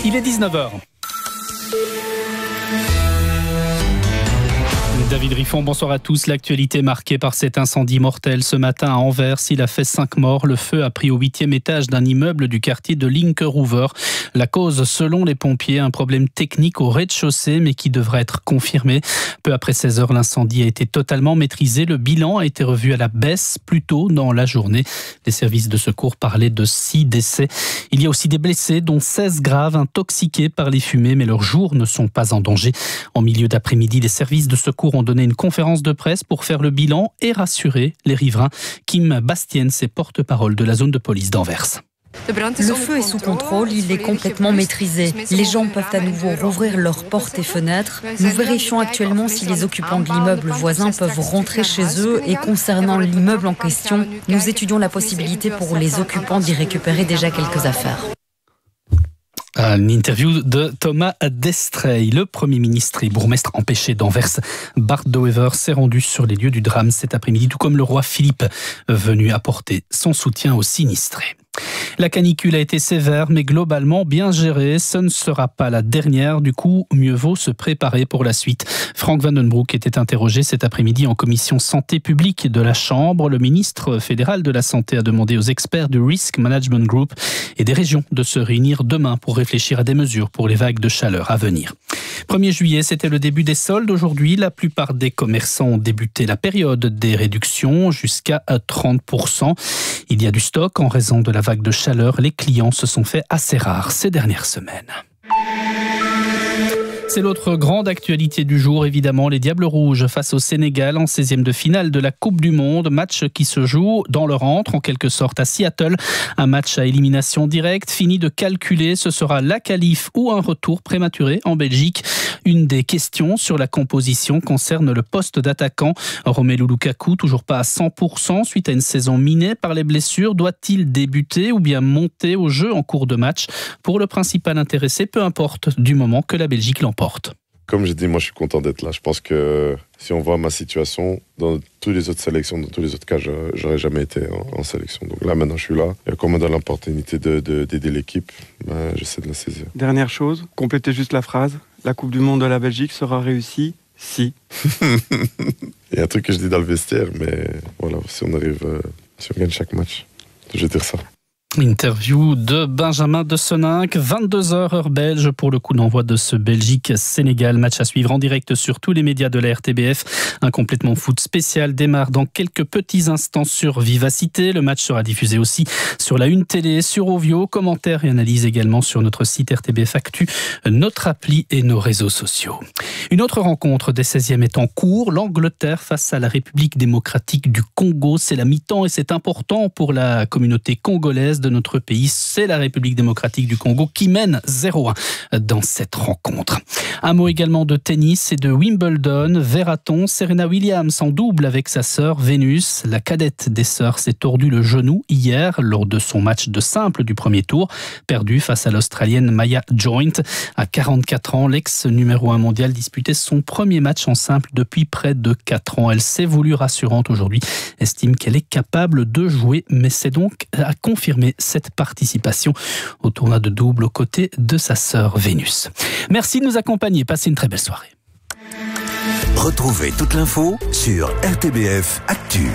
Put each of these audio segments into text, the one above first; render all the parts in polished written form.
Il est 19h. David Riffon, bonsoir à tous. L'actualité marquée par cet incendie mortel ce matin à Anvers. Il a fait 5 morts. Le feu a pris au 8e étage d'un immeuble du quartier de Linkeroever. La cause, selon les pompiers, un problème technique au rez-de-chaussée, mais qui devrait être confirmé. Peu après 16 heures, l'incendie a été totalement maîtrisé. Le bilan a été revu à la baisse plus tôt dans la journée. Les services de secours parlaient de 6 décès. Il y a aussi des blessés, dont 16 graves, intoxiqués par les fumées, mais leurs jours ne sont pas en danger. En milieu d'après-midi, les services de secours ont donné une conférence de presse pour faire le bilan et rassurer les riverains. Kim Bastiens est porte-parole de la zone de police d'Anvers. Le feu est sous contrôle, il est complètement maîtrisé. Les gens peuvent à nouveau rouvrir leurs portes et fenêtres. Nous vérifions actuellement si les occupants de l'immeuble voisin peuvent rentrer chez eux et concernant l'immeuble en question, nous étudions la possibilité pour les occupants d'y récupérer déjà quelques affaires. Une interview de Thomas Destrey. Le Premier ministre et bourgmestre empêché d'Anvers, Bart De Wever, s'est rendu sur les lieux du drame cet après-midi, tout comme le roi Philippe, venu apporter son soutien aux sinistrés. La canicule a été sévère, mais globalement bien gérée. Ce ne sera pas la dernière. Du coup, mieux vaut se préparer pour la suite. Frank Van den Broek était interrogé cet après-midi en commission santé publique de la Chambre. Le ministre fédéral de la Santé a demandé aux experts du Risk Management Group et des régions de se réunir demain pour réfléchir à des mesures pour les vagues de chaleur à venir. 1er juillet, c'était le début des soldes. Aujourd'hui, la plupart des commerçants ont débuté la période des réductions jusqu'à 30%. Il y a du stock en raison de la vague de chaleur. Les clients se sont fait assez rares ces dernières semaines. C'est l'autre grande actualité du jour, évidemment, les Diables Rouges face au Sénégal en 16e de finale de la Coupe du Monde. Match qui se joue dans leur antre, en quelque sorte, à Seattle. Un match à élimination directe, fini de calculer. Ce sera la qualif ou un retour prématuré en Belgique. Une des questions sur la composition concerne le poste d'attaquant. Romelu Lukaku, toujours pas à 100% suite à une saison minée par les blessures. Doit-il débuter ou bien monter au jeu en cours de match? Pour le principal intéressé, peu importe, du moment que la Belgique l'emporte. Comme j'ai dit, moi je suis content d'être là. Je pense que si on voit ma situation, dans toutes les autres sélections, dans tous les autres cas, j'aurais jamais été en sélection. Donc là, maintenant je suis là. Et comme on donne l'opportunité d'aider l'équipe, j'essaie de la saisir. Dernière chose, complétez juste la phrase. La Coupe du Monde de la Belgique sera réussie si... Il y a un truc que je dis dans le vestiaire, mais voilà, si on gagne chaque match, je vais dire ça. Interview de Benjamin de Seninck, 22h heure belge pour le coup d'envoi de ce Belgique-Sénégal. Match à suivre en direct sur tous les médias de la RTBF. Un complètement foot spécial démarre dans quelques petits instants sur Vivacité. Le match sera diffusé aussi sur la Une Télé, sur Ovio. Commentaires et analyses également sur notre site RTBF Actu, notre appli et nos réseaux sociaux. Une autre rencontre des 16e est en cours. L'Angleterre face à la République démocratique du Congo. C'est la mi-temps et c'est important pour la communauté congolaise de notre pays. C'est la République démocratique du Congo qui mène 0-1 dans cette rencontre. Un mot également de tennis et de Wimbledon. Verra-t-on Serena Williams en double avec sa sœur Vénus? La cadette des sœurs s'est tordu le genou hier lors de son match de simple du premier tour, perdu face à l'Australienne Maya Joint. À 44 ans, l'ex-numéro 1 mondial disputait son premier match en simple depuis près de 4 ans. Elle s'est voulue rassurante aujourd'hui, estime qu'elle est capable de jouer, mais c'est donc à confirmer cette participation au tournoi de double aux côtés de sa sœur Vénus. Merci de nous accompagner. Passez une très belle soirée. Retrouvez toute l'info sur RTBF Actu.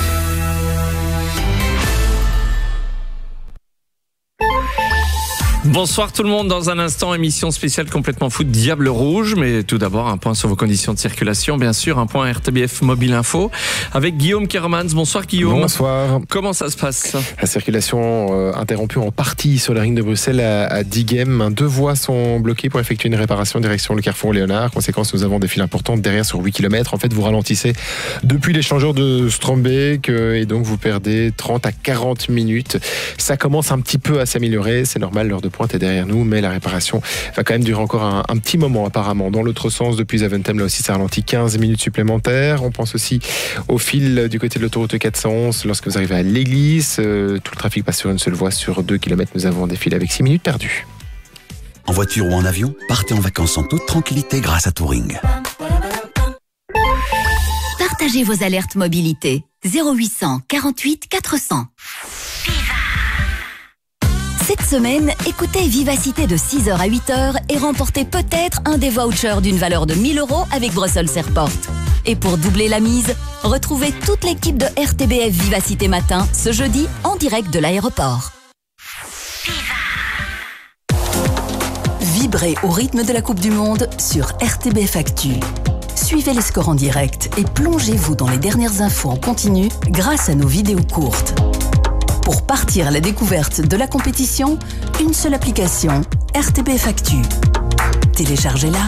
Bonsoir tout le monde, dans un instant, émission spéciale complètement foot Diable Rouge, mais tout d'abord un point sur vos conditions de circulation, bien sûr, un point RTBF Mobile Info, avec Guillaume Kermans. Bonsoir Guillaume. Bonsoir. Comment ça se passe? La circulation interrompue en partie sur la ring de Bruxelles à Diegem. 2 voies sont bloquées pour effectuer une réparation en direction le Carrefour Léonard. Conséquence, nous avons des files importantes derrière sur 8 km. En fait, vous ralentissez depuis l'échangeur de Strombeek et donc vous perdez 30 à 40 minutes. Ça commence un petit peu à s'améliorer, c'est normal, l'heure de pointe est derrière nous, mais la réparation va quand même durer encore un petit moment apparemment. Dans l'autre sens, depuis Zaventem, là aussi ça ralentit 15 minutes supplémentaires. On pense aussi au fil du côté de l'autoroute 411 lorsque vous arrivez à l'église. Tout le trafic passe sur une seule voie sur 2 km. Nous avons des files avec 6 minutes perdues. En voiture ou en avion, partez en vacances en toute tranquillité grâce à Touring. Partagez vos alertes mobilité. 0800 48 400. Cette semaine, écoutez Vivacité de 6h à 8h et remportez peut-être un des vouchers d'une valeur de 1 000 € avec Brussels Airport. Et pour doubler la mise, retrouvez toute l'équipe de RTBF Vivacité Matin ce jeudi en direct de l'aéroport. Vibrez au rythme de la Coupe du Monde sur RTBF Actu. Suivez les scores en direct et plongez-vous dans les dernières infos en continu grâce à nos vidéos courtes. Pour partir à la découverte de la compétition, une seule application, RTBF Actu. Téléchargez-la.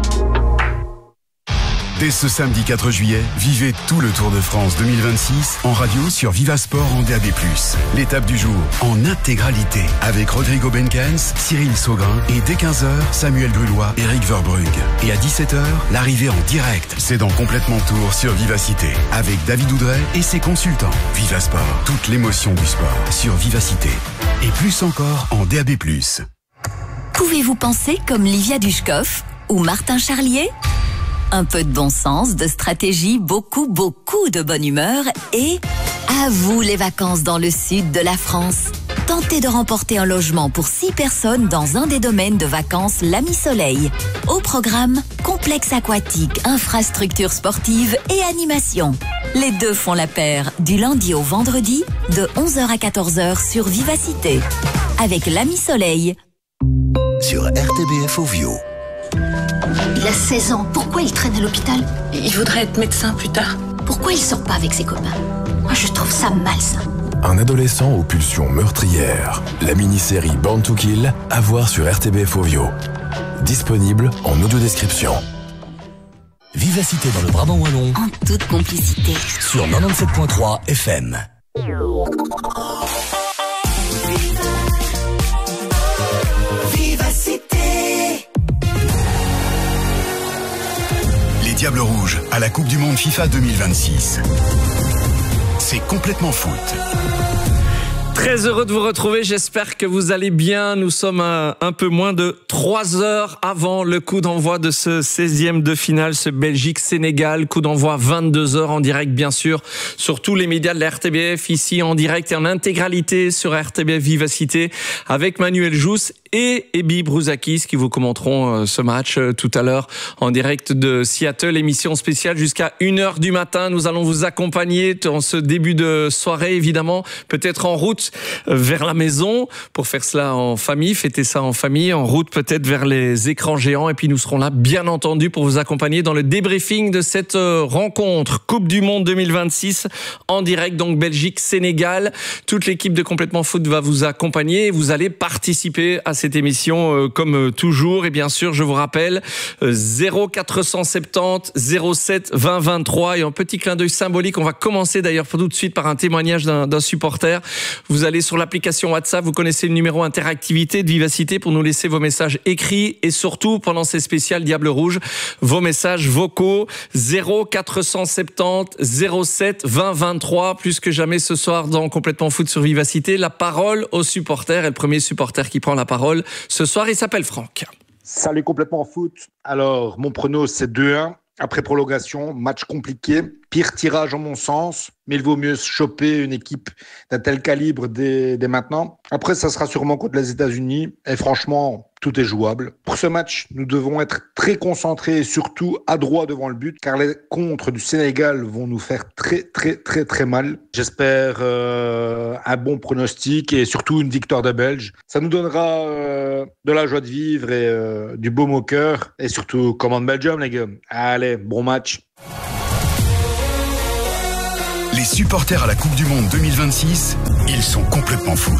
Dès ce samedi 4 juillet, vivez tout le Tour de France 2026 en radio sur Vivasport en DAB+. L'étape du jour en intégralité avec Rodrigo Benkens, Cyril Saugrin et dès 15h, Samuel Brulois, Eric Verbrugge. Et à 17h, l'arrivée en direct. C'est dans Complètement Tour sur Vivacité avec David Oudret et ses consultants. Vivasport, toute l'émotion du sport sur Vivacité. Et plus encore en DAB+. Pouvez-vous penser comme Livia Dushkov ou Martin Charlier ? Un peu de bon sens, de stratégie, beaucoup de bonne humeur et à vous les vacances dans le sud de la France. Tentez de remporter un logement pour 6 personnes dans un des domaines de vacances L'Ami Soleil. Au programme, complexe aquatique, infrastructures sportives et animation. Les deux font la paire du lundi au vendredi de 11h à 14h sur Vivacité. Avec L'Ami Soleil. Sur RTBF Ovio. Il a 16 ans, pourquoi il traîne à l'hôpital? Il voudrait être médecin plus tard. Pourquoi il sort pas avec ses copains? Moi je trouve ça malsain. Un adolescent aux pulsions meurtrières. La mini-série Born to Kill, à voir sur RTBF Ovio. Disponible en audio-description. Vivacité dans le Brabant Wallon. En toute complicité. Sur 97.3 FM. Diable Rouge à la Coupe du Monde FIFA 2026. C'est complètement foot. Très heureux de vous retrouver, j'espère que vous allez bien. Nous sommes à un peu moins de 3 heures avant le coup d'envoi de ce 16e de finale, ce Belgique-Sénégal. Coup d'envoi 22h en direct, bien sûr, sur tous les médias de la RTBF, ici en direct et en intégralité sur RTBF Vivacité, avec Manuel Jousse et Ebi Brouzakis qui vous commenteront ce match tout à l'heure en direct de Seattle, émission spéciale jusqu'à 1h du matin. Nous allons vous accompagner dans ce début de soirée, évidemment, peut-être en route vers la maison pour faire cela en famille, fêter ça en famille, en route peut-être vers les écrans géants. Et puis nous serons là, bien entendu, pour vous accompagner dans le débriefing de cette rencontre Coupe du Monde 2026 en direct, donc Belgique-Sénégal. Toute l'équipe de Complètement Foot va vous accompagner et vous allez participer à cette émission comme toujours. Et bien sûr, je vous rappelle 0470 07 20 23 et un petit clin d'œil symbolique. On va commencer d'ailleurs tout de suite par un témoignage d'un supporter. Vous allez sur l'application WhatsApp, vous connaissez le numéro interactivité de Vivacité pour nous laisser vos messages écrits et surtout pendant ces spéciales Diable Rouge, vos messages vocaux 0470 07 20 23. Plus que jamais ce soir dans Complètement Foot sur Vivacité, la parole aux supporters. Et le premier supporter qui prend la parole ce soir, il s'appelle Franck. Salut Complètement Foot. Alors, mon prono, c'est 2-1. Après prolongation, match compliqué. Pire tirage en mon sens, mais il vaut mieux choper une équipe d'un tel calibre dès maintenant. Après, ça sera sûrement contre les États-Unis. Et franchement, tout est jouable. Pour ce match, nous devons être très concentrés et surtout adroits devant le but, car les contres du Sénégal vont nous faire très mal. J'espère un bon pronostic et surtout une victoire des Belges. Ça nous donnera de la joie de vivre et du baume au cœur. Et surtout, commande Belgium, les gars. Allez, bon match. Les supporters à la Coupe du Monde 2026, ils sont complètement foot.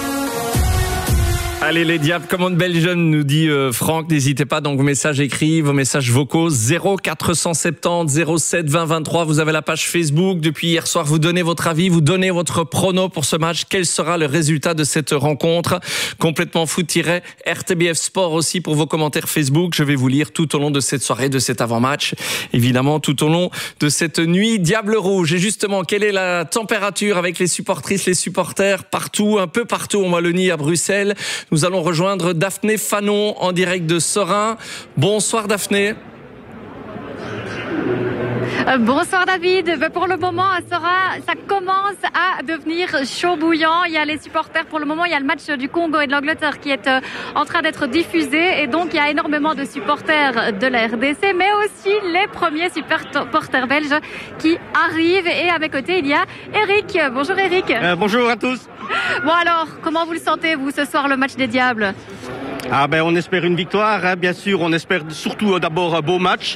Allez les diables, commande Belgium, nous dit Franck. N'hésitez pas, donc vos messages écrits, vos messages vocaux 0470 07 20 23. Vous avez la page Facebook. Depuis hier soir, vous donnez votre avis, vous donnez votre prono pour ce match. Quel sera le résultat de cette rencontre? Complètement foot-RTBF Sport aussi pour vos commentaires Facebook. Je vais vous lire tout au long de cette soirée, de cet avant-match. Évidemment, tout au long de cette nuit Diable Rouge. Et justement, quelle est la température avec les supportrices, les supporters partout, un peu partout en Wallonie, à Bruxelles? Nous allons rejoindre Daphné Fanon en direct de Sorin. Bonsoir Daphné. Bonsoir David. Pour le moment, ça commence à devenir chaud bouillant. Il y a les supporters. Pour le moment, il y a le match du Congo et de l'Angleterre qui est en train d'être diffusé. Et donc, il y a énormément de supporters de la RDC, mais aussi les premiers supporters belges qui arrivent. Et à mes côtés, il y a Eric. Bonjour Eric. Bonjour à tous. Bon alors, comment vous le sentez, vous, ce soir, le match des Diables ? On espère une victoire, hein, bien sûr. On espère surtout d'abord un beau match.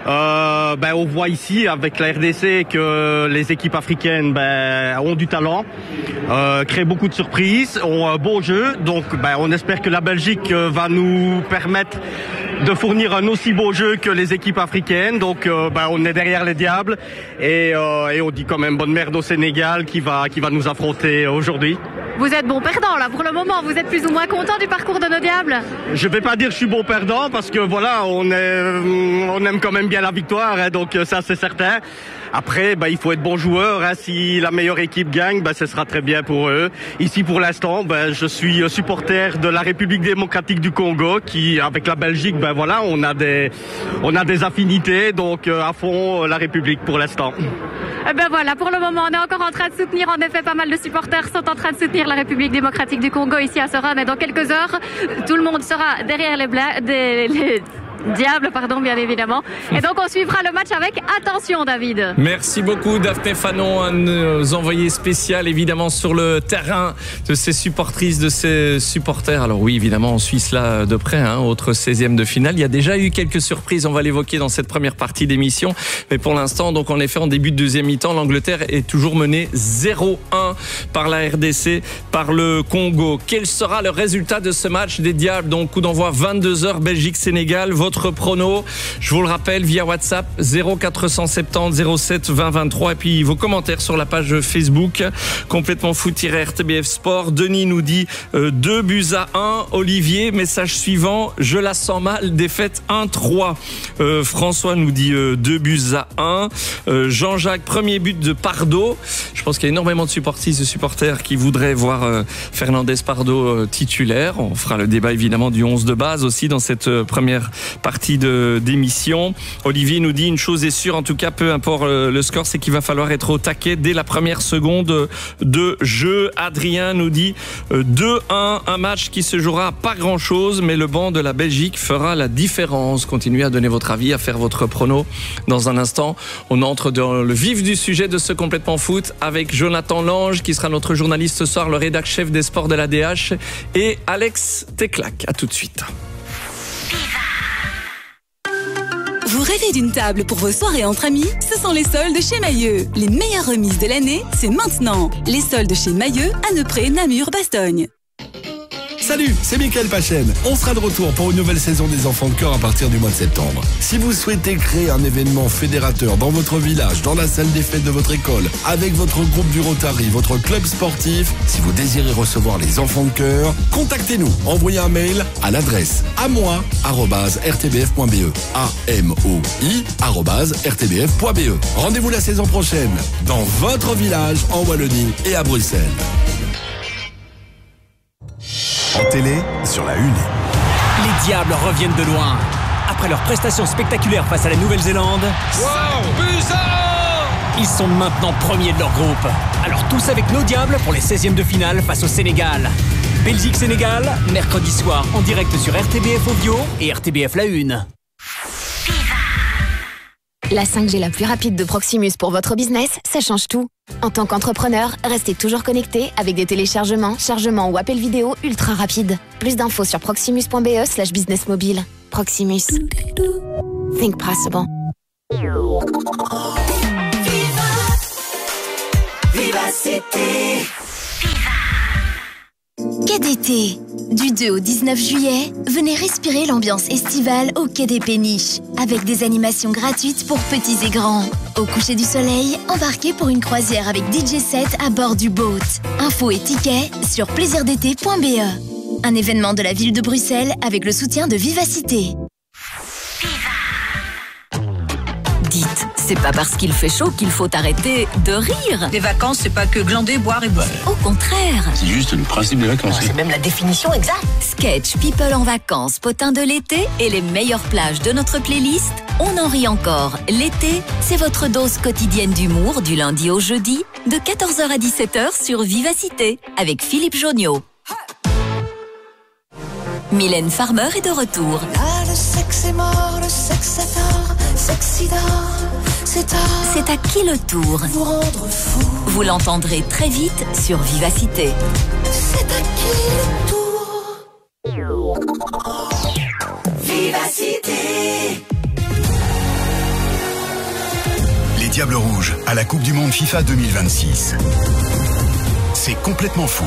On voit ici avec la RDC que les équipes africaines ont du talent, créent beaucoup de surprises, ont un beau jeu. Donc on espère que la Belgique va nous permettre de fournir un aussi beau jeu que les équipes africaines. Donc on est derrière les Diables et on dit quand même bonne merde au Sénégal qui va nous affronter aujourd'hui. Vous êtes bon perdant là pour le moment, vous êtes plus ou moins content du parcours de nos Diables ? Je vais pas dire que je suis bon perdant parce que voilà, on aime quand même bien la victoire, hein, donc ça c'est certain. Après, il faut être bon joueur. Hein. Si la meilleure équipe gagne, ce sera très bien pour eux. Ici, pour l'instant, je suis supporter de la République démocratique du Congo, qui, avec la Belgique, on a des affinités. Donc, à fond, la République pour l'instant. Pour le moment, on est encore en train de soutenir. En effet, pas mal de supporters sont en train de soutenir la République démocratique du Congo ici à Sora. Mais dans quelques heures, tout le monde sera derrière les Diables, bien évidemment. Et donc, on suivra le match avec attention, David. Merci beaucoup, Daphné Fanon, un envoyé spécial, évidemment, sur le terrain de ces supportrices, de ces supporters. Alors oui, évidemment, on suit cela de près, autre 16e de finale. Il y a déjà eu quelques surprises, on va l'évoquer dans cette première partie d'émission. Mais pour l'instant, donc, en effet, en début de deuxième mi-temps, l'Angleterre est toujours menée 0-1 par la RDC, par le Congo. Quel sera le résultat de ce match des Diables? Donc, coup d'envoi 22h, Belgique-Sénégal. Votre prono, je vous le rappelle, via WhatsApp 0470 07 20 23 et puis vos commentaires sur la page Facebook complètement foot-RTBF Sport. Denis nous dit 2-1. Olivier, message suivant, je la sens mal, défaite 1-3. François nous dit 2-1. Jean-Jacques, premier but de Pardo. Je pense qu'il y a énormément de supporters qui voudraient voir Fernandez Pardo titulaire. On fera le débat évidemment du 11 de base aussi dans cette première partie d'émission. Olivier nous dit une chose est sûre, en tout cas peu importe le score, c'est qu'il va falloir être au taquet dès la première seconde de jeu. Adrien nous dit 2-1, un match qui se jouera à pas grand chose, mais le banc de la Belgique fera la différence. Continuez à donner votre avis, à faire votre prono. Dans un instant, on entre dans le vif du sujet de ce complètement foot avec Jonathan Lange qui sera notre journaliste ce soir, le rédac chef des sports de l'ADH, et Alex Teclac. À tout de suite. Vous rêvez d'une table pour vos soirées entre amis? Ce sont les soldes chez Mailleux. Les meilleures remises de l'année, c'est maintenant. Les soldes chez Mailleux à Neupré, Namur, Bastogne. Salut, c'est Mickaël Pachen. On sera de retour pour une nouvelle saison des Enfants de Cœur à partir du mois de septembre. Si vous souhaitez créer un événement fédérateur dans votre village, dans la salle des fêtes de votre école, avec votre groupe du Rotary, votre club sportif, si vous désirez recevoir les Enfants de Cœur, contactez-nous. Envoyez un mail à l'adresse amoi@rtbf.be. amoi@rtbf.be. Rendez-vous la saison prochaine dans votre village en Wallonie et à Bruxelles. En télé, sur la une. Les Diables reviennent de loin. Après leur prestation spectaculaire face à la Nouvelle-Zélande, ils sont maintenant premiers de leur groupe. Alors tous avec nos Diables pour les 16e de finale face au Sénégal. Belgique-Sénégal, mercredi soir en direct sur RTBF Ovio et RTBF La Une. La 5G la plus rapide de Proximus pour votre business, ça change tout. En tant qu'entrepreneur, restez toujours connecté avec des téléchargements, chargements ou appels vidéo ultra rapides. Plus d'infos sur proximus.be/business mobile. Proximus. Think possible. Vivacité. Quai d'été. Du 2 au 19 juillet, venez respirer l'ambiance estivale au Quai des Péniches, avec des animations gratuites pour petits et grands. Au coucher du soleil, embarquez pour une croisière avec DJ set à bord du boat. Infos et tickets sur plaisirdété.be. Un événement de la ville de Bruxelles avec le soutien de Vivacité. Dites C'est pas parce qu'il fait chaud qu'il faut arrêter de rire. Les vacances, c'est pas que glander, boire et bouffer. Au contraire. C'est juste le principe des vacances. C'est même la définition exacte. Sketch, people en vacances, potins de l'été et les meilleures plages de notre playlist. On en rit encore. L'été, c'est votre dose quotidienne d'humour du lundi au jeudi de 14h à 17h sur Vivacité avec Philippe Jonniot. Mylène Farmer est de retour. Là, le sexe est mort, le sexe est tort, sexida, c'est tard. C'est à qui le tour? Vous rendre fou. Vous l'entendrez très vite sur Vivacité. C'est à qui le tour? Vivacité. Les Diables Rouges à la Coupe du Monde FIFA 2026. C'est complètement foot.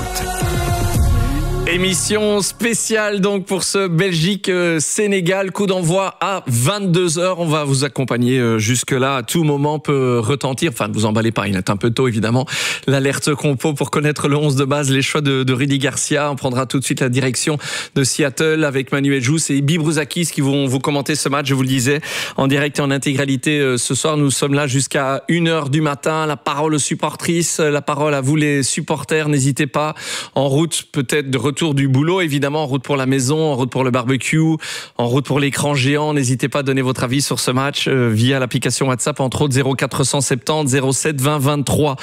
Émission spéciale donc pour ce Belgique-Sénégal, coup d'envoi à 22h. On va vous accompagner jusque-là. À tout moment peut retentir, enfin ne vous emballez pas, il est un peu tôt évidemment, l'alerte compo pour connaître le 11 de base, les choix de Rudy Garcia. On prendra tout de suite la direction de Seattle avec Manuel Jousse et Ibi Brouzakis qui vont vous commenter ce match, je vous le disais, en direct et en intégralité. Ce soir, nous sommes là jusqu'à 1h du matin. La parole aux supportrices, la parole à vous les supporters. N'hésitez pas, en route peut-être de retour du boulot, évidemment, en route pour la maison, en route pour le barbecue, en route pour l'écran géant. N'hésitez pas à donner votre avis sur ce match via l'application WhatsApp, entre autres 0470 07 20 23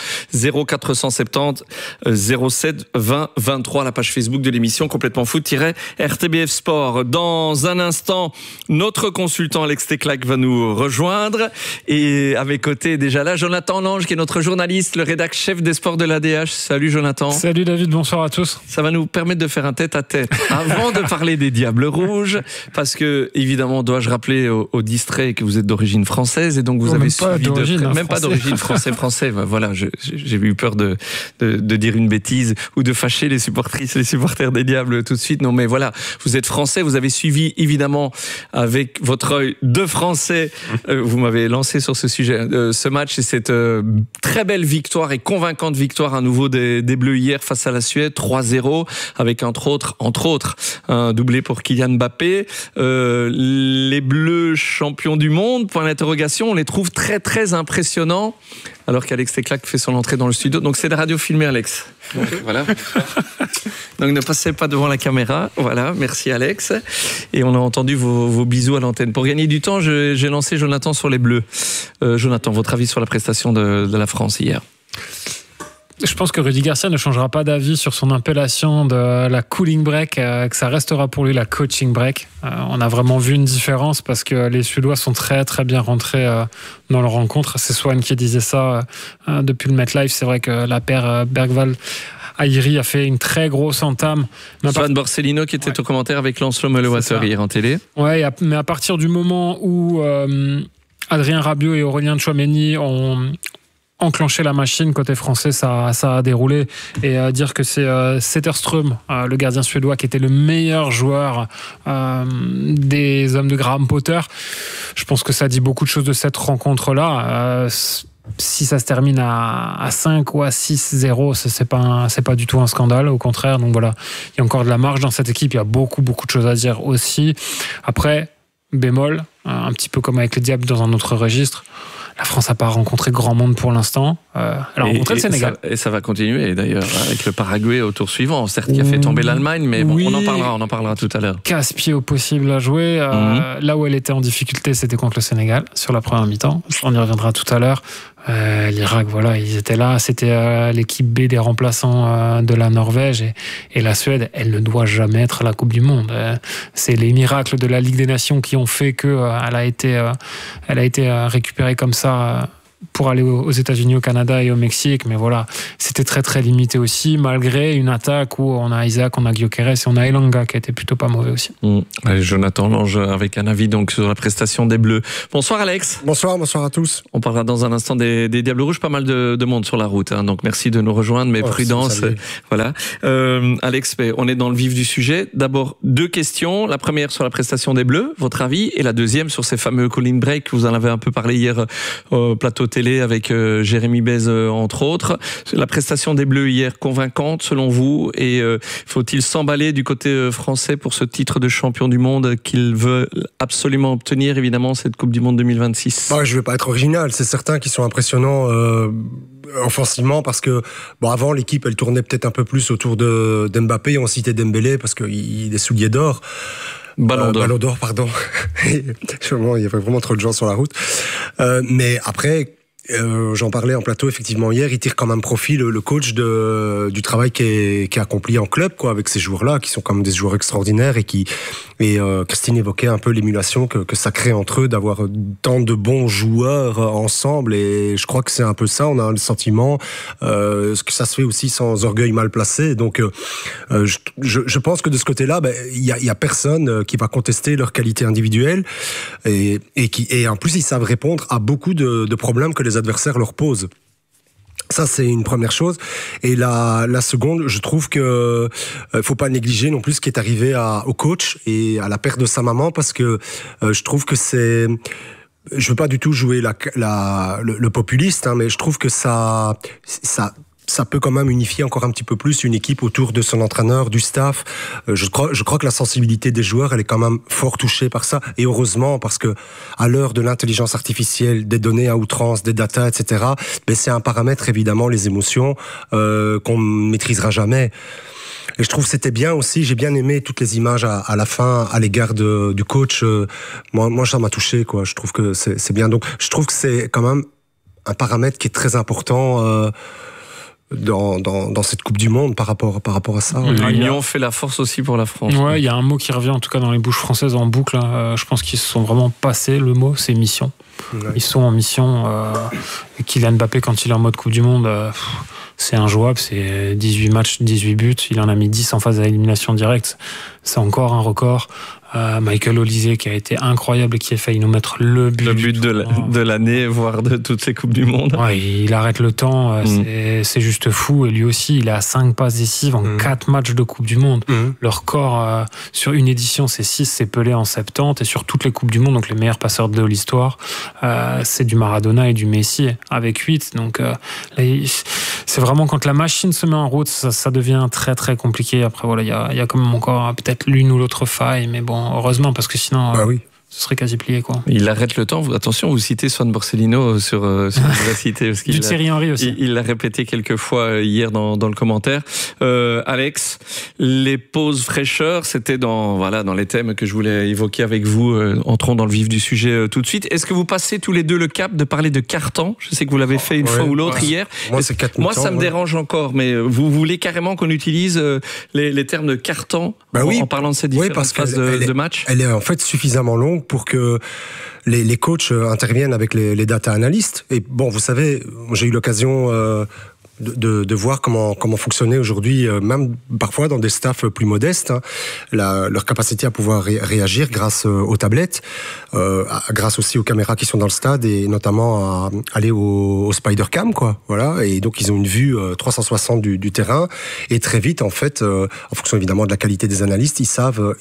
0470 07 20 23, la page Facebook de l'émission Complètement Foot-RTBF Sport. Dans un instant, notre consultant Alex Teclac va nous rejoindre et à mes côtés déjà là, Jonathan Lange qui est notre journaliste, le rédac chef des sports de l'ADH. Salut Jonathan. Salut David, bonsoir à tous. Ça va nous permettre de faire un tête-à-tête avant de parler des Diables Rouges, parce que évidemment dois-je rappeler aux distraits que vous êtes d'origine française et donc vous avez suivi même pas d'origine français. Voilà, j'ai eu peur de dire une bêtise ou de fâcher les supporters des Diables tout de suite. Non mais voilà, vous êtes français, vous avez suivi évidemment avec votre œil de français. Vous m'avez lancé sur ce sujet, ce match et cette très belle victoire et convaincante victoire à nouveau des Bleus hier face à la Suède, 3-0. Avec entre autres un doublé pour Kylian Mbappé. Les Bleus champions du monde, point d'interrogation, on les trouve très très impressionnants, alors qu'Alex Teclac fait son entrée dans le studio. Donc c'est de radio filmée, Alex. Donc, voilà. Donc ne passez pas devant la caméra. Voilà, merci Alex. Et on a entendu vos bisous à l'antenne. Pour gagner du temps, j'ai lancé Jonathan sur les Bleus. Jonathan, votre avis sur la prestation de la France hier? Je pense que Rudy Garcia ne changera pas d'avis sur son appellation de la cooling break, que ça restera pour lui la coaching break. On a vraiment vu une différence parce que les Suédois sont très très bien rentrés dans leur rencontre. C'est Swan qui disait ça depuis le MetLife. C'est vrai que la paire Bergvall Aïri a fait une très grosse entame. Swan Borsellino qui était au commentaire avec Lancelot Melewater hier en télé. Ouais, mais à partir du moment où Adrien Rabiot et Aurélien Tchouaméni ont enclencher la machine côté français, ça a déroulé. Et dire que c'est Zetterström, le gardien suédois, qui était le meilleur joueur des hommes de Graham Potter, je pense que ça dit beaucoup de choses de cette rencontre-là. Si ça se termine à 5 ou à 6-0, c'est pas du tout un scandale, au contraire. Donc voilà, il y a encore de la marge dans cette équipe, il y a beaucoup de choses à dire aussi. Après, bémol, un petit peu comme avec les Diables dans un autre registre, la France n'a pas rencontré grand monde pour l'instant. Elle a rencontré le Sénégal. Et ça va continuer d'ailleurs avec le Paraguay au tour suivant, certes qui a fait tomber l'Allemagne, mais bon, on en parlera tout à l'heure. Casse-pied au possible à jouer. Là où elle était en difficulté, c'était contre le Sénégal sur la première mi-temps. On y reviendra tout à l'heure. L'Irak, voilà, ils étaient là. C'était l'équipe B des remplaçants de la Norvège et la Suède. Elle ne doit jamais être à la Coupe du Monde. C'est les miracles de la Ligue des Nations qui ont fait que elle a été récupérée comme ça pour aller aux États-Unis, au Canada et au Mexique. Mais voilà, c'était très très limité aussi, malgré une attaque où on a Isaac, on a Gyökeres et on a Elanga qui était plutôt pas mauvais aussi. Allez, Jonathan Lange avec un avis donc sur la prestation des Bleus. Bonsoir Alex. Bonsoir à tous. On parlera dans un instant des Diables Rouges, pas mal de monde sur la route, hein, donc merci de nous rejoindre, mais prudence. Voilà. Alex, on est dans le vif du sujet. D'abord, 2 questions. La première sur la prestation des Bleus, votre avis, et la deuxième sur ces fameux cooling break. Vous en avez un peu parlé hier au plateau télé avec Jérémy Bez entre autres. La prestation des Bleus hier convaincante selon vous, et faut-il s'emballer du côté français pour ce titre de champion du monde qu'il veut absolument obtenir, évidemment, cette Coupe du Monde 2026? Je ne vais pas être original, c'est certains qui sont impressionnants offensivement, parce que avant l'équipe elle tournait peut-être un peu plus autour d'Mbappé, on citait Dembélé parce qu'il est soulier d'or. Ballon d'or, pardon. Il y avait vraiment trop de gens sur la route. Mais après, j'en parlais en plateau effectivement hier, il tire quand même profit le coach du travail qui est accompli en club, quoi, avec ces joueurs-là qui sont quand même des joueurs extraordinaires, et Christine évoquait un peu l'émulation que ça crée entre eux d'avoir tant de bons joueurs ensemble, et je crois que c'est un peu ça, on a le sentiment que ça se fait aussi sans orgueil mal placé, donc je pense que de ce côté-là, il y a personne qui va contester leur qualité individuelle, et en plus ils savent répondre à beaucoup de problèmes que les adversaires leur posent. Ça, c'est une première chose. Et la seconde, je trouve que faut pas négliger non plus ce qui est arrivé au coach et à la perte de sa maman, parce que je trouve que c'est... Je veux pas du tout jouer le populiste, mais je trouve que ça peut quand même unifier encore un petit peu plus une équipe autour de son entraîneur, du staff. Je crois que la sensibilité des joueurs, elle est quand même fort touchée par ça. Et heureusement, parce que à l'heure de l'intelligence artificielle, des données à outrance, des data, etc., c'est un paramètre, évidemment, les émotions, qu'on ne maîtrisera jamais. Et je trouve que c'était bien aussi, j'ai bien aimé toutes les images à la fin à l'égard du coach. Moi, ça m'a touché, quoi. Je trouve que c'est bien. Donc, je trouve que c'est quand même un paramètre qui est très important dans cette Coupe du Monde par rapport à ça. L'union fait la force aussi pour la France. Ouais, il y a un mot qui revient en tout cas dans les bouches françaises en boucle. Je pense qu'ils se sont vraiment passés le mot, c'est mission. Ouais. Ils sont en mission. Kylian Mbappé, quand il est en mode Coupe du Monde, c'est injouable. C'est 18 matchs, 18 buts. Il en a mis 10 en phase à élimination directe. C'est encore un record. Michael Olise qui a été incroyable et qui a failli nous mettre le but de l'année, voire de toutes ces Coupes du Monde. Ouais, il arrête le temps, c'est juste fou, et lui aussi il est à 5 passes décisives en 4 matchs de Coupe du Monde. Le record sur une édition c'est 6, c'est Pelé en 70, et sur toutes les Coupes du Monde, donc les meilleurs passeurs de l'histoire, c'est du Maradona et du Messi avec 8, donc là, c'est vraiment quand la machine se met en route, ça devient très très compliqué. Après voilà, il y a quand même encore peut-être l'une ou l'autre faille, mais bon, heureusement, parce que sinon ce serait quasi plié, quoi. Il arrête le temps. Attention, vous citez Swan Borsellino sur Vivacité. Du Thierry Henry aussi. Il l'a répété quelques fois hier dans le commentaire. Alex, les pauses fraîcheurs, c'était dans les thèmes que je voulais évoquer avec vous. Entrons dans le vif du sujet tout de suite. Est-ce que vous passez tous les deux le cap de parler de carton? Je sais que vous l'avez fait une fois ou l'autre hier. Moi, ça me dérange encore, mais vous voulez carrément qu'on utilise les termes de carton en parlant de ces différentes phases de match? Elle est en fait suffisamment longue pour que les coachs interviennent avec les data analystes. Et bon, vous savez, j'ai eu l'occasion de voir comment fonctionnait aujourd'hui, même parfois dans des staffs plus modestes, leur capacité à pouvoir réagir grâce aux tablettes, grâce aussi aux caméras qui sont dans le stade, et notamment à aller au Spider Cam, quoi. Voilà. Et donc ils ont une vue 360 du terrain, et très vite, en fait, en fonction évidemment de la qualité des analystes, ils savent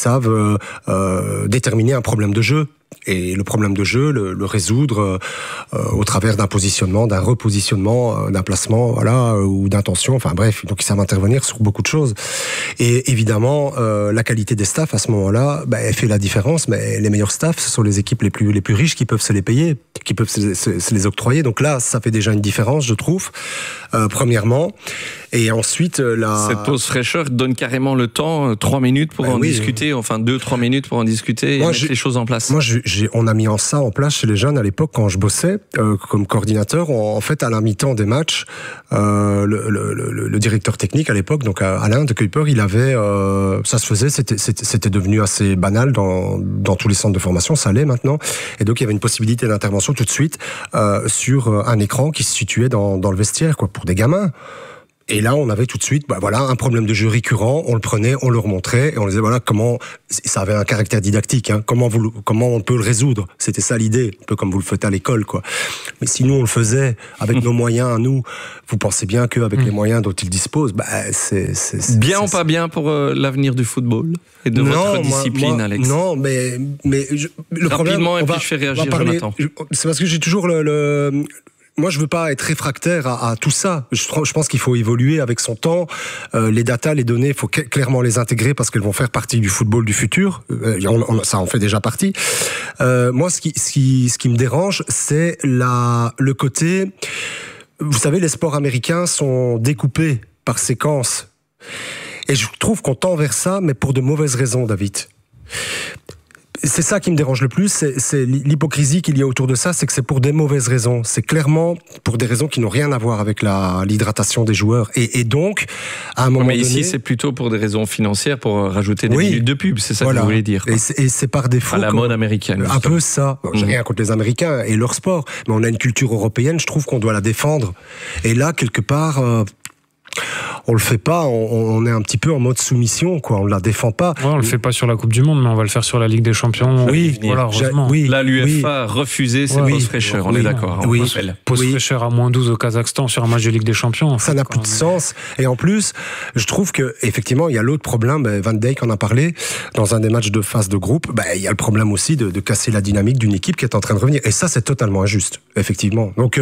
déterminer un problème de jeu. Et le problème de jeu, le résoudre au travers d'un positionnement, d'un repositionnement, d'un placement, ou d'intention. Enfin bref, donc ils savent intervenir sur beaucoup de choses. Et évidemment, la qualité des staffs à ce moment-là, elle fait la différence. Mais les meilleurs staffs, ce sont les équipes les plus riches qui peuvent se les payer, qui peuvent se les octroyer. Donc là, ça fait déjà une différence, je trouve. Premièrement. Et ensuite, cette pause fraîcheur donne carrément le temps, 3 minutes pour en discuter, enfin 2-3 minutes pour en discuter et mettre les choses en place. Moi, on a mis ça en place chez les jeunes à l'époque quand je bossais comme coordinateur. En fait, à la mi-temps des matchs, le directeur technique à l'époque, donc Alain de Kuiper, il avait, ça se faisait, c'était devenu assez banal dans tous les centres de formation, ça l'est maintenant. Et donc il y avait une possibilité d'intervention tout de suite sur un écran qui se situait dans le vestiaire, quoi, pour des gamins. Et là, on avait tout de suite, un problème de jeu récurrent. On le prenait, on le remontrait et on disait comment ça avait un caractère didactique. Hein, comment on peut le résoudre. C'était ça l'idée, un peu comme vous le faites à l'école, quoi. Mais si nous on le faisait avec nos moyens à nous, vous pensez bien qu'avec les moyens dont ils disposent, c'est bien ou pas bien pour l'avenir du football et de votre discipline, Alex. Non, mais le problème. Rapidement, et puis je fais réagir Jonathan. C'est parce que j'ai toujours moi, je veux pas être réfractaire à tout ça. Je pense qu'il faut évoluer avec son temps. Les datas, les données, il faut clairement les intégrer parce qu'elles vont faire partie du football du futur. Ça en fait déjà partie. Moi, ce qui me dérange, c'est le côté... Vous savez, les sports américains sont découpés par séquences. Et je trouve qu'on tend vers ça, mais pour de mauvaises raisons, David. C'est ça qui me dérange le plus, c'est l'hypocrisie qu'il y a autour de ça, c'est que c'est pour des mauvaises raisons. C'est clairement pour des raisons qui n'ont rien à voir avec l'hydratation des joueurs. Et donc, à un moment donné... Mais ici, c'est plutôt pour des raisons financières, pour rajouter des minutes de pub, c'est ça que vous voulez dire. Et c'est par défaut... À la mode américaine. Un peu ça. J'ai rien contre les Américains et leur sport, mais on a une culture européenne, je trouve qu'on doit la défendre. Et là, quelque part... on le fait pas, on est un petit peu en mode soumission, quoi. On la défend pas. Ouais, on le fait pas sur la Coupe du Monde, mais on va le faire sur la Ligue des Champions. Oui, voilà, heureusement. Là, l'UEFA a refusé ces pauses fraîcheurs, on est d'accord. Pause fraîcheur à -12 au Kazakhstan sur un match de Ligue des Champions. Ça n'a plus de sens. Et en plus, je trouve que effectivement, il y a l'autre problème. Van Dijk en a parlé dans un des matchs de phase de groupe. Il y a le problème aussi de casser la dynamique d'une équipe qui est en train de revenir. Et ça, c'est totalement injuste, effectivement. Donc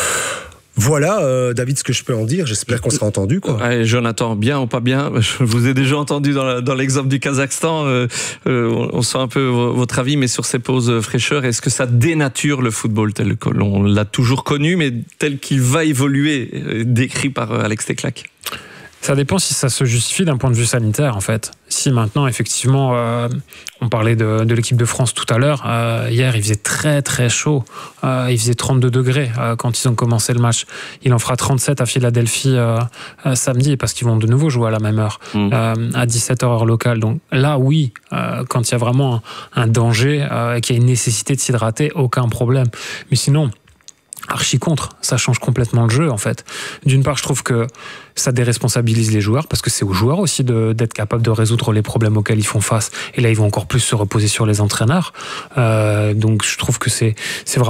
voilà, David, ce que je peux en dire. J'espère qu'on sera entendu, quoi. Allez, Jonathan, bien ou pas bien? Je vous ai déjà entendu dans l'exemple du Kazakhstan. On sent un peu votre avis, mais sur ces pauses fraîcheurs, est-ce que ça dénature le football tel que l'on l'a toujours connu, mais tel qu'il va évoluer, décrit par Alex Teclac? Ça dépend si ça se justifie d'un point de vue sanitaire, en fait. Si maintenant, effectivement, on parlait de l'équipe de France tout à l'heure, hier, il faisait très très chaud. Il faisait 32 degrés quand ils ont commencé le match. Il en fera 37 à Philadelphie samedi, parce qu'ils vont de nouveau jouer à la même heure, à 17h heure locale. Donc là, oui, quand il y a vraiment un danger et qu'il y a une nécessité de s'hydrater, aucun problème. Mais sinon... archi contre, ça change complètement le jeu en fait. D'une part, je trouve que ça déresponsabilise les joueurs parce que c'est aux joueurs aussi d'être capables de résoudre les problèmes auxquels ils font face. Et là, ils vont encore plus se reposer sur les entraîneurs. Donc, je trouve que c'est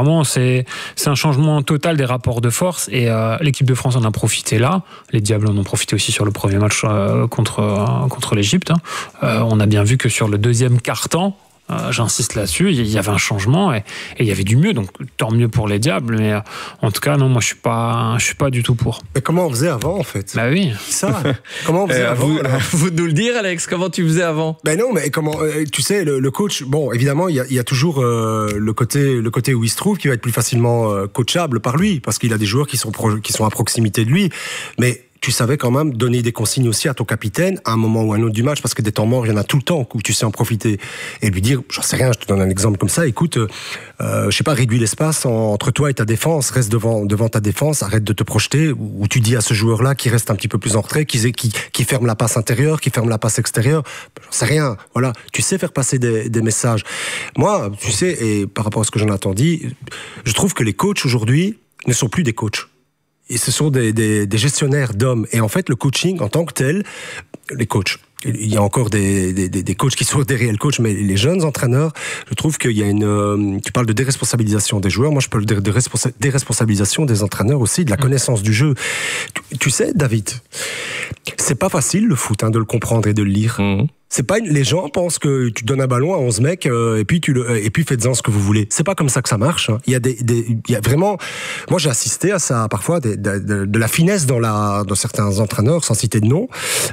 un changement total des rapports de force. Et l'équipe de France en a profité là. Les Diables en ont profité aussi sur le premier match contre l'Égypte. On a bien vu que sur le deuxième quart-temps, j'insiste là-dessus, il y avait un changement et il y avait du mieux, donc tant mieux pour les Diables, mais en tout cas, non, moi je suis pas du tout pour. Mais comment on faisait avant, en fait? Bah oui. Ça, comment on faisait avant? Vous de nous le dire, Alex, comment tu faisais avant? Ben non, mais comment, tu sais, le coach, bon, évidemment, il y a toujours le côté où il se trouve qui va être plus facilement coachable par lui, parce qu'il a des joueurs qui sont à proximité de lui, mais tu savais quand même donner des consignes aussi à ton capitaine à un moment ou à un autre du match, parce que des temps morts, il y en a tout le temps où tu sais en profiter. Et lui dire, j'en sais rien, je te donne un exemple comme ça, écoute, je sais pas, réduis l'espace entre toi et ta défense, reste devant ta défense, arrête de te projeter, ou tu dis à ce joueur-là qui reste un petit peu plus en retrait, qui ferme la passe intérieure, qui ferme la passe extérieure, j'en sais rien, voilà, tu sais faire passer des messages. Moi, tu sais, et par rapport à ce que Jonathan dit, je trouve que les coachs aujourd'hui ne sont plus des coachs. Et ce sont des gestionnaires d'hommes. Et en fait, le coaching en tant que tel, les coachs, il y a encore des coachs qui sont des réels coachs, mais les jeunes entraîneurs, je trouve qu'il y a tu parles de déresponsabilisation des joueurs, moi je parle de déresponsabilisation des entraîneurs aussi, de la connaissance du jeu. Tu sais, David, c'est pas facile le foot, de le comprendre et de le lire. C'est pas les gens pensent que tu donnes un ballon à 11 mecs et puis faites-en ce que vous voulez. C'est pas comme ça que ça marche. Il y a vraiment, moi j'ai assisté à ça parfois de la finesse dans certains entraîneurs, sans citer de nom,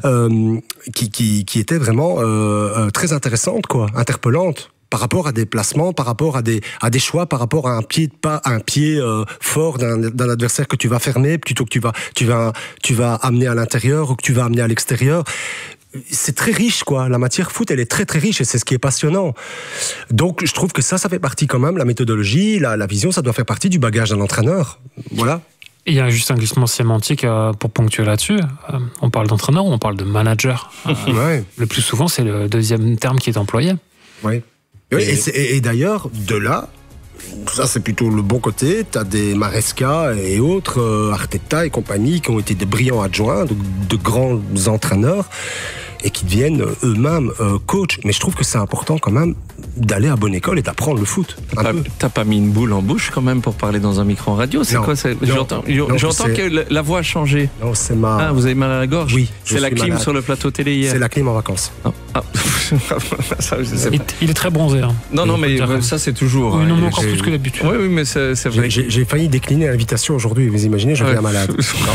qui étaient vraiment très intéressantes, quoi, interpellantes. Par rapport à des placements, par rapport à des choix, par rapport à un pied fort d'un adversaire que tu vas fermer plutôt que tu vas amener à l'intérieur ou que tu vas amener à l'extérieur. C'est très riche, quoi. La matière foot, elle est très très riche et c'est ce qui est passionnant. Donc, je trouve que ça fait partie quand même, la méthodologie, la vision, ça doit faire partie du bagage d'un entraîneur. Voilà. Il y a juste un glissement sémantique pour ponctuer là-dessus. On parle d'entraîneur ou on parle de manager? Ouais. Le plus souvent, c'est le deuxième terme qui est employé. Oui. Et d'ailleurs, de là, ça c'est plutôt le bon côté. T'as des Maresca et autres, Arteta et compagnie, qui ont été des brillants adjoints, de grands entraîneurs, et qui deviennent eux-mêmes coachs. Mais je trouve que c'est important quand même d'aller à bonne école et d'apprendre le foot. T'as pas mis une boule en bouche quand même pour parler dans un micro en radio? C'est quoi? J'entends que la voix a changé. Non, c'est ma... Ah, vous avez mal à la gorge? Oui. C'est la clim sur le plateau télé hier? C'est la clim en vacances. Ah. Ça, il est très bronzé. Hein. Non, mais ça c'est toujours... Oui, non, encore plus que d'habitude. Oui, mais c'est vrai. J'ai failli décliner l'invitation aujourd'hui. Vous imaginez, je viens malade.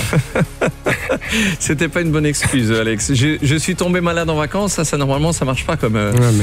C'était pas une bonne excuse, Alex. Je suis tombé malade en vacances. Ça normalement, ça marche pas comme...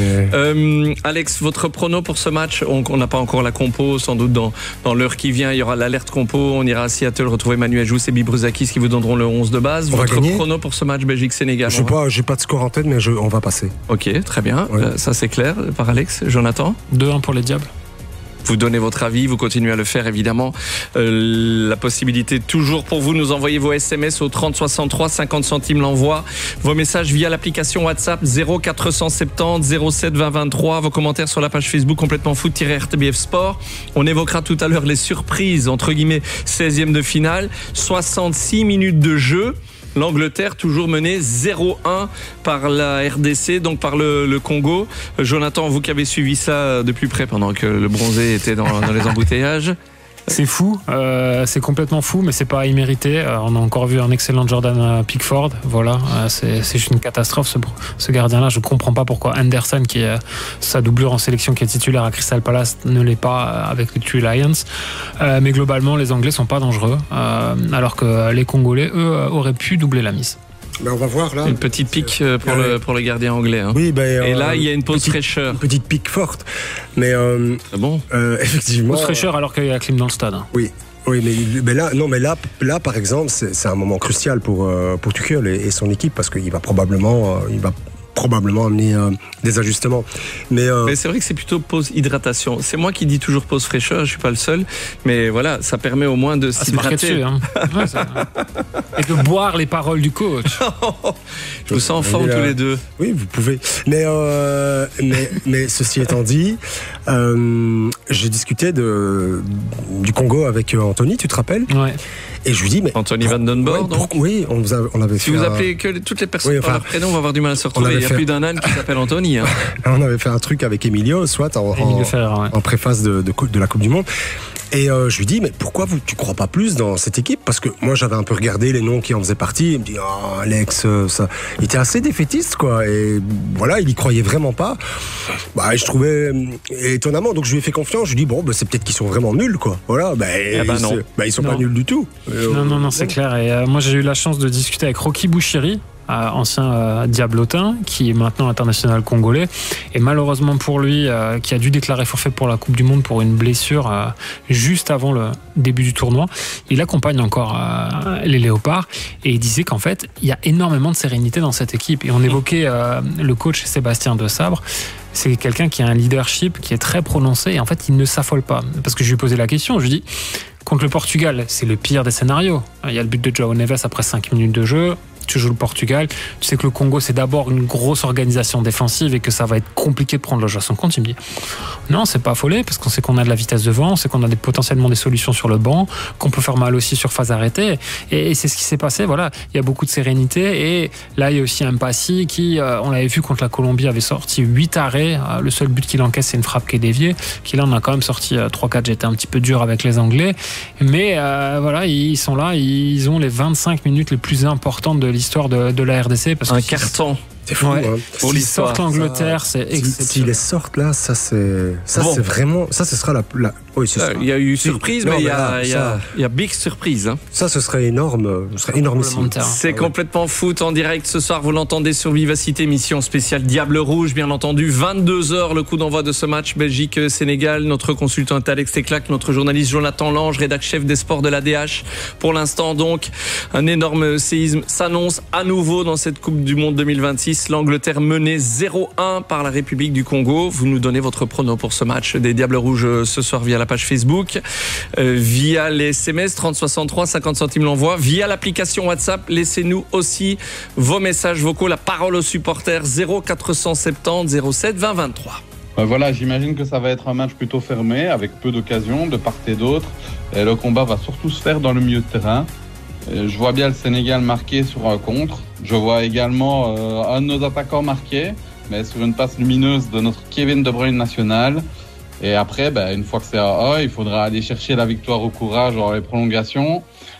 Alex, votre prono pour ce match? On n'a pas encore la compo. Sans doute dans l'heure qui vient, il y aura l'alerte compo. On ira à Seattle retrouver Manuel Jousse et Bibruzakis qui vous donneront le 11 de base. Votre prono pour ce match Belgique-Sénégal? J'ai pas de score en tête, mais on va passer. Ok, très bien. Ça c'est clair par Alex. Jonathan? 2-1 pour les Diables. Vous donnez votre avis, vous continuez à le faire évidemment. La possibilité toujours pour vous, nous envoyer vos SMS au 30 63, 50 centimes l'envoi. Vos messages via l'application WhatsApp 0470 07 20 23. Vos commentaires sur la page Facebook complètement foot-RTBF Sport. On évoquera tout à l'heure les surprises, entre guillemets, 16e de finale. 66 minutes de jeu. L'Angleterre toujours menée 0-1 par la RDC, donc par le Congo. Jonathan, vous qui avez suivi ça de plus près pendant que le bronzé était dans les embouteillages. C'est fou, c'est complètement fou, mais c'est pas immérité. On a encore vu un excellent Jordan Pickford. Voilà, c'est juste une catastrophe ce gardien-là. Je comprends pas pourquoi Anderson, qui est sa doublure en sélection, qui est titulaire à Crystal Palace, ne l'est pas avec les Three Lions. Mais globalement, les Anglais sont pas dangereux, alors que les Congolais, eux, auraient pu doubler la mise. Ben on va voir là. Une petite pique pour le gardien anglais. Hein. Oui, et là, il y a une pause fraîcheur. Une petite pique forte. Mais bon. Effectivement. Pause fraîcheur alors qu'il y a la clim dans le stade. Hein. Oui, mais là, par exemple, c'est un moment crucial pour Tuchel et son équipe, parce qu'il va probablement amener des ajustements. Mais c'est vrai que c'est plutôt pause hydratation. C'est moi qui dis toujours pause fraîcheur, je suis pas le seul. Mais voilà, ça permet au moins de s'hydrater. Dessus, hein. Et de boire les paroles du coach. Je vous sens en forme tous les deux. Oui, vous pouvez. Mais ceci étant dit, j'ai discuté du Congo avec Anthony, tu te rappelles? Ouais. Et je lui dis, mais Anthony Van Den Borre, donc. Oui, on avait fait. Si vous appelez que toutes les personnes par leur prénom, on va avoir du mal à se retrouver. Il y a plus d'un âne qui s'appelle Anthony. Hein. On avait fait un truc avec Emilio, soit en préface de la Coupe du Monde. Et je lui dis, mais pourquoi tu crois pas plus dans cette équipe? Parce que moi, j'avais un peu regardé les noms qui en faisaient partie. Il me dit, Alex, ça. Il était assez défaitiste, quoi. Et voilà, il y croyait vraiment pas. Je trouvais étonnamment. Donc, je lui ai fait confiance. Je lui ai dit, c'est peut-être qu'ils sont vraiment nuls, quoi. Voilà, non. Ils sont pas nuls du tout. Non, c'est clair. Et moi, j'ai eu la chance de discuter avec Rocky Bouchiri, ancien diablotin, qui est maintenant international congolais, et malheureusement pour lui, qui a dû déclarer forfait pour la Coupe du Monde pour une blessure juste avant le début du tournoi. Il accompagne encore les Léopards, et il disait qu'en fait il y a énormément de sérénité dans cette équipe, et on évoquait le coach Sébastien De Sabre. C'est quelqu'un qui a un leadership qui est très prononcé, et en fait il ne s'affole pas, parce que je lui ai posé la question, je lui ai dit, contre le Portugal, c'est le pire des scénarios. Il y a le but de João Neves après 5 minutes de jeu. Tu joues le Portugal, tu sais que le Congo c'est d'abord une grosse organisation défensive et que ça va être compliqué de prendre le jeu à son compte. Il me dit non, c'est pas affolé, parce qu'on sait qu'on a de la vitesse devant, on sait qu'on a potentiellement des solutions sur le banc, qu'on peut faire mal aussi sur phase arrêtée, et c'est ce qui s'est passé. Voilà, il y a beaucoup de sérénité, et là il y a aussi un Mpassi qui, on l'avait vu contre la Colombie, avait sorti 8 arrêts, le seul but qu'il encaisse c'est une frappe qui est déviée, qui là on a quand même sorti 3-4. J'étais un petit peu dur avec les Anglais, mais voilà, ils sont là, ils ont les 25 minutes les plus importantes de l'histoire de la RDC, parce un carton. C'est fou, hein. Pour l'histoire. Sortent l'Angleterre, c'est exceptionnel. S'ils les sortent là, c'est vraiment, ça ce sera la oui, il y a eu surprise, mais il y a big surprise. Hein. Ça, ce serait énorme, ce serait énormissime. C'est complètement foot en direct ce soir. Vous l'entendez sur Vivacité, émission spéciale Diable Rouge, bien entendu. 22h, le coup d'envoi de ce match Belgique-Sénégal. Notre consultant est Alex Teclac, notre journaliste Jonathan Lange, rédac chef des sports de l'ADH. Pour l'instant, donc, un énorme séisme s'annonce à nouveau dans cette Coupe du Monde 2026. L'Angleterre menée 0-1 par la République du Congo. Vous nous donnez votre prono pour ce match des Diables Rouges ce soir via la page Facebook, via les SMS 3063, 50 centimes l'envoi, via l'application WhatsApp. Laissez-nous aussi vos messages vocaux, la parole aux supporters 0470 07 20 23. Voilà, j'imagine que ça va être un match plutôt fermé, avec peu d'occasions de part et d'autre. Et le combat va surtout se faire dans le milieu de terrain. Je vois bien le Sénégal marquer sur un contre. Je vois également un de nos attaquants marquer, mais sur une passe lumineuse de notre Kevin De Bruyne national. Et après, une fois que c'est à 1, il faudra aller chercher la victoire au courage dans les prolongations.